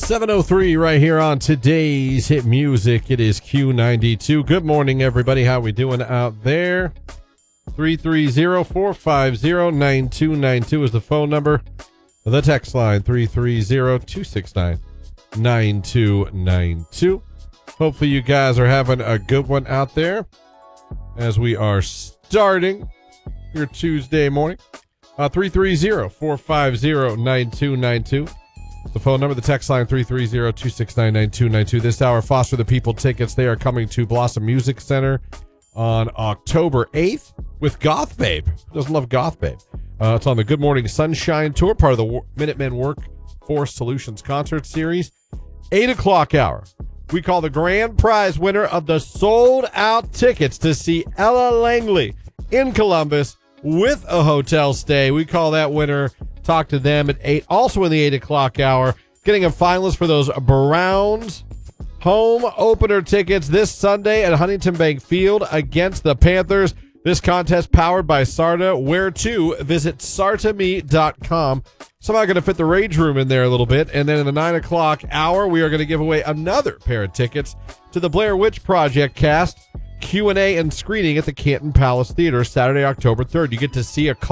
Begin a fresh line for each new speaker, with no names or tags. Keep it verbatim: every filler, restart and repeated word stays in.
seven oh three right here on today's hit music. It is Q ninety-two. Good morning, everybody. How we doing out there? three three zero, four five zero, nine two nine two is the phone number. The text line, three three zero, two six nine, nine two nine two. Hopefully you guys are having a good one out there as we are starting your Tuesday morning. Uh, three three zero, four five zero, nine two nine two. The phone number, the text line, three three zero, two six nine, nine two nine two. This hour, Foster the People tickets. They are coming to Blossom Music Center on October eighth with Goth Babe. Who doesn't love Goth Babe? Uh, it's on the Good Morning Sunshine Tour, part of the War- Minutemen Workforce Solutions Concert Series. eight o'clock hour. We call the grand prize winner of the sold-out tickets to see Ella Langley in Columbus with a hotel stay. We call that winner. Talk to them at eight. Also in the eight o'clock hour, getting a finalist for those Browns home opener tickets this Sunday at Huntington Bank Field against the Panthers. This contest powered by Sarta. Where to? Visit sarta me dot com. Somehow going to fit the Rage Room in there a little bit. And then in the nine o'clock hour, we are going to give away another pair of tickets to the Blair Witch Project cast Q and A and screening at the Canton Palace Theater Saturday, October third. You get to see a